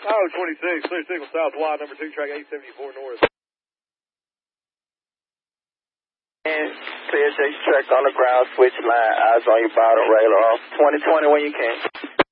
Oh, 26, clear signal south, wide, number 2, track 874 north. And clear 6 track on the ground, switch line, eyes on your bottom, radar off. 2020 when you can.